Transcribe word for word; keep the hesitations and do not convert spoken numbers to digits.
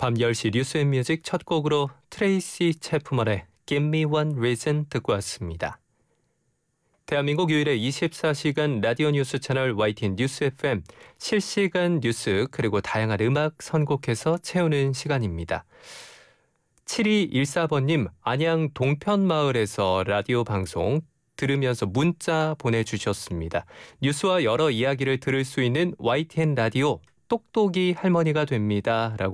밤 열 시 뉴스앤뮤직 첫 곡으로 트레이시 채프먼의 Give Me One Reason 듣고 왔습니다. 대한민국 유일의 이십사 시간 라디오 뉴스 채널 와이티엔 뉴스 에프엠 실시간 뉴스 그리고 다양한 음악 선곡해서 채우는 시간입니다. 칠이일사 번님 안양 동편마을에서 라디오 방송 들으면서 문자 보내주셨습니다. 뉴스와 여러 이야기를 들을 수 있는 와이티엔 라디오 똑똑이 할머니가 됩니다. 라고